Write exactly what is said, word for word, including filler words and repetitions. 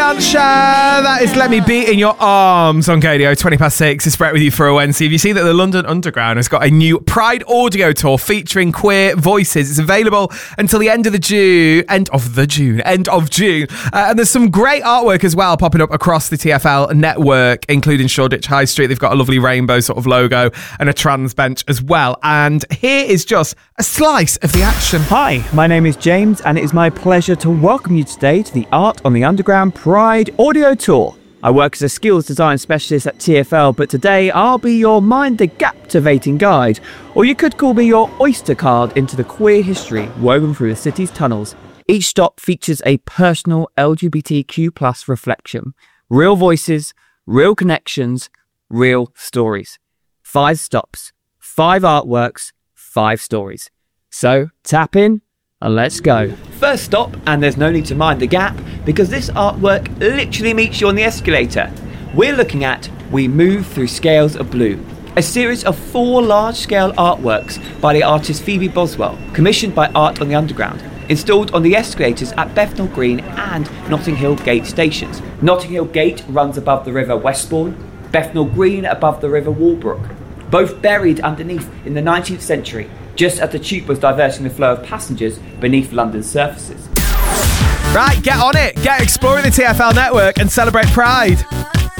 Hanshaw. That is Let Me Be in Your Arms on K D O. twenty past six. It's Brett with you for a Wednesday. If you see that the London Underground has got a new Pride audio tour featuring queer voices, it's available until the end of the June, end of the June, end of June. Uh, and there's some great artwork as well popping up across the T F L network, including Shoreditch High Street. They've got a lovely rainbow sort of logo and a trans bench as well. And here is just a slice of the action. Hi, my name is James, and it is my pleasure to welcome you today to the Art on the Underground Pride audio tour. I work as a skills design specialist at T F L, but today I'll be your mind-the-captivating guide, or you could call me your Oyster card into the queer history woven through the city's tunnels. Each stop features a personal L G B T Q plus reflection. Real voices, real connections, real stories. Five stops, five artworks, five stories. So tap in and let's go. First stop, and there's no need to mind the gap because this artwork literally meets you on the escalator. We're looking at We Move Through Scales of Blue, a series of four large-scale artworks by the artist Phoebe Boswell, commissioned by Art on the Underground, installed on the escalators at Bethnal Green and Notting Hill Gate stations. Notting Hill Gate runs above the River Westbourne, Bethnal Green above the River Walbrook, both buried underneath in the nineteenth century, just as the tube was diverting the flow of passengers beneath London's surfaces. Right, get on it. Get exploring the T F L network and celebrate Pride.